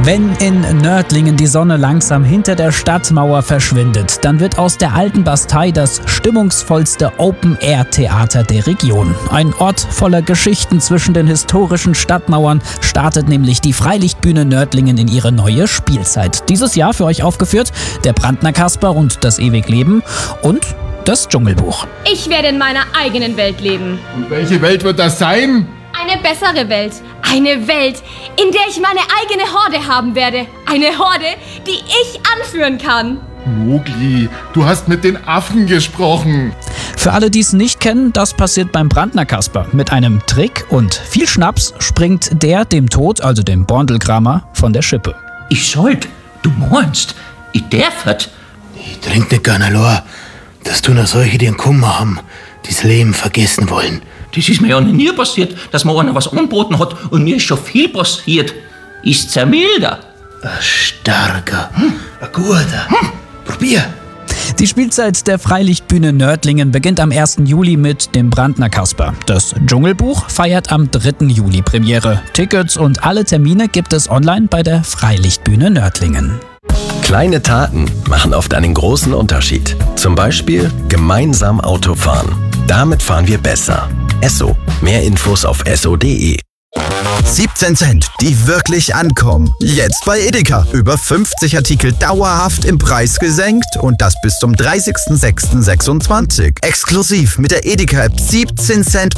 Wenn in Nördlingen die Sonne langsam hinter der Stadtmauer verschwindet, dann wird aus der alten Bastei das stimmungsvollste Open-Air-Theater der Region. Ein Ort voller Geschichten zwischen den historischen Stadtmauern startet nämlich die Freilichtbühne Nördlingen in ihre neue Spielzeit. Dieses Jahr für euch aufgeführt der Brandner Kasper und das Ewigleben und das Dschungelbuch. Ich werde in meiner eigenen Welt leben. Und welche Welt wird das sein? Eine bessere Welt. Eine Welt, in der ich meine eigene Horde haben werde. Eine Horde, die ich anführen kann. Mowgli, du hast mit den Affen gesprochen. Für alle, die es nicht kennen, das passiert beim Brandner Kasper. Mit einem Trick und viel Schnaps springt der dem Tod, also dem Borndelkramer, von der Schippe. Ich sollt, du meinst, ich darf. Ich trink nicht gerne allein, dass du noch solche, die einen Kummer haben, das Leben vergessen wollen. Das ist mir ja noch nie passiert, dass mir einer was angeboten hat und mir ist schon viel passiert. Ist's ein milder? Ein starker, ein guter. Probier. Die Spielzeit der Freilichtbühne Nördlingen beginnt am 1. Juli mit dem Brandner Kasper. Das Dschungelbuch feiert am 3. Juli Premiere. Tickets und alle Termine gibt es online bei der Freilichtbühne Nördlingen. Kleine Taten machen oft einen großen Unterschied. Zum Beispiel gemeinsam Auto fahren. Damit fahren wir besser. Esso. Mehr Infos auf esso.de. 17 Cent, die wirklich ankommen. Jetzt bei Edeka. Über 50 Artikel dauerhaft im Preis gesenkt und das bis zum 30.06.26. Exklusiv mit der Edeka-App 17 Cent